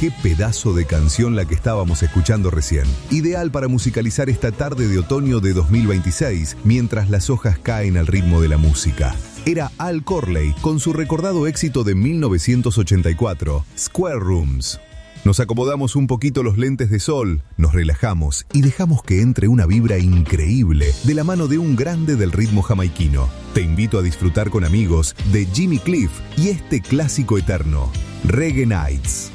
Qué pedazo de canción la que estábamos escuchando recién. Ideal para musicalizar esta tarde de otoño de 2026, mientras las hojas caen al ritmo de la música. Era Al Corley con su recordado éxito de 1984, Square Rooms. Nos acomodamos un poquito los lentes de sol, nos relajamos y dejamos que entre una vibra increíble de la mano de un grande del ritmo jamaiquino. Te invito a disfrutar con amigos de Jimmy Cliff y este clásico eterno, Reggae Nights.